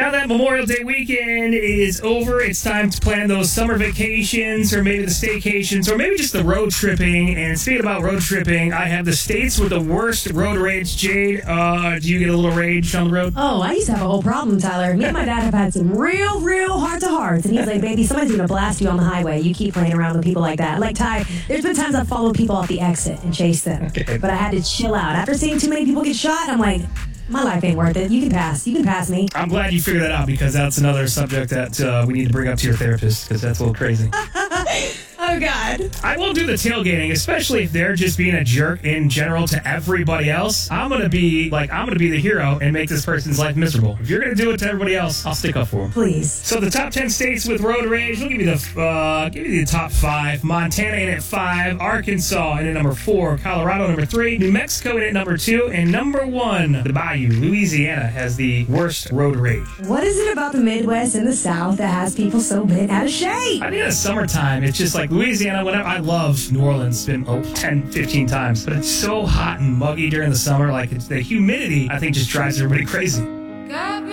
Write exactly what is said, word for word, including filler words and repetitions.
Now that Memorial Day weekend is over, it's time to plan those summer vacations or maybe the staycations or maybe just the road tripping. And speaking about road tripping, I have the states with the worst road rage. Jade, uh, do you get a little rage on the road? Oh, I used to have a whole problem, Tyler. Me and my dad have had some real, real heart-to-hearts. And he's like, baby, somebody's going to blast you on the highway. You keep playing around with people like that. Like, Ty, there's been times I've followed people off the exit and chased them. Okay. But I had to chill out. After seeing too many people get shot, I'm like, my life ain't worth it. You can pass. You can pass me. I'm glad you figured that out because that's another subject that uh, we need to bring up to your therapist because that's a little crazy. Oh, God. I will do the tailgating, especially if they're just being a jerk in general to everybody else. I'm going to be like, I'm going to be the hero and make this person's life miserable. If you're going to do it to everybody else, I'll stick up for them. Please. So the top ten states with road rage, we'll give you the uh, give you the top five. Montana in at five, Arkansas in at number four, Colorado number three, New Mexico in at number two, and number one, the Bayou, Louisiana, has the worst road rage. What is it about the Midwest and the South that has people so bent out of shape? I think in the summertime, it's just like Louisiana, whenever I love New Orleans, been oh, ten, fifteen times, but it's so hot and muggy during the summer, like it's, the humidity, I think, just drives everybody crazy. Got me